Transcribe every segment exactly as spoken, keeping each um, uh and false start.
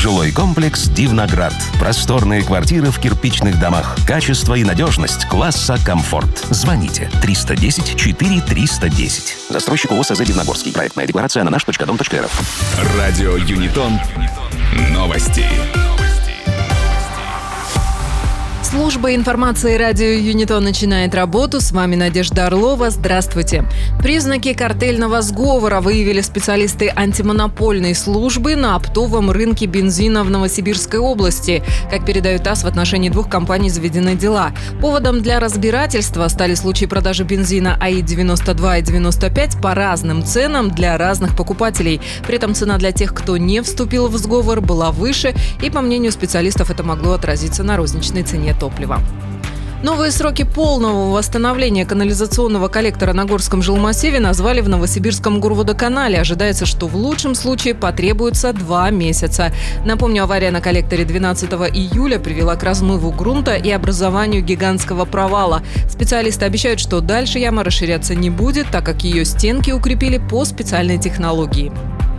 Жилой комплекс «Дивноград». Просторные квартиры в кирпичных домах. Качество и надежность класса комфорт. Звоните триста десять четыре триста десять. Застройщик ООО СЗ «Дивногорский». Проектная декларация на наш точка дом точка рф. Радио Юнитон. Новости. Служба информации радио Юнитон начинает работу. С вами Надежда Орлова. Здравствуйте. Признаки картельного сговора выявили специалисты антимонопольной службы на оптовом рынке бензина в Новосибирской области. Как передают ТАСС, в отношении двух компаний заведены дела. Поводом для разбирательства стали случаи продажи бензина АИ девяносто два и девяносто пять по разным ценам для разных покупателей. При этом цена для тех, кто не вступил в сговор, была выше, и, по мнению специалистов, это могло отразиться на розничной цене топлива. Новые сроки полного восстановления канализационного коллектора на Горском жилмассиве назвали в Новосибирском горводоканале. Ожидается, что в лучшем случае потребуется два месяца. Напомню, авария на коллекторе двенадцатого июля привела к размыву грунта и образованию гигантского провала. Специалисты обещают, что дальше яма расширяться не будет, так как ее стенки укрепили по специальной технологии.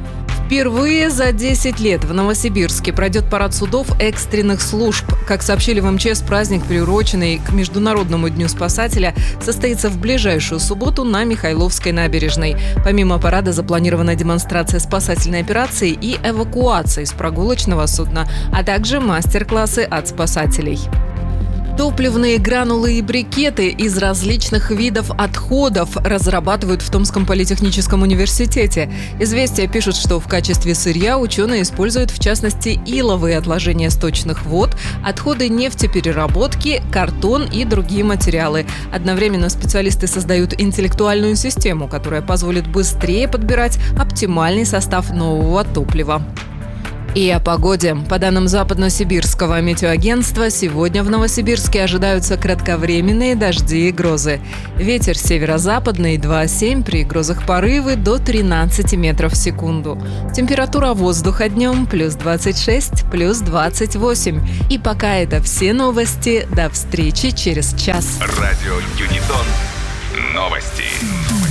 Впервые за десять лет в Новосибирске пройдет парад судов экстренных служб. Как сообщили в МЧС, праздник, приуроченный к Международному дню спасателя, состоится в ближайшую субботу на Михайловской набережной. Помимо парада запланирована демонстрация спасательной операции и эвакуации с прогулочного судна, а также мастер-классы от спасателей. Топливные гранулы и брикеты из различных видов отходов разрабатывают в Томском политехническом университете. «Известия» пишут, что в качестве сырья ученые используют, в частности, иловые отложения сточных вод, отходы нефтепереработки, картон и другие материалы. Одновременно специалисты создают интеллектуальную систему, которая позволит быстрее подбирать оптимальный состав нового топлива. И о погоде. По данным Западно-Сибирского метеоагентства, сегодня в Новосибирске ожидаются кратковременные дожди и грозы. Ветер северо-западный два семь, при грозах порывы до тринадцати метров в секунду. Температура воздуха днем плюс двадцать шесть, плюс двадцать восемь. И пока это все новости. До встречи через час. Радио Юнитон. Новости.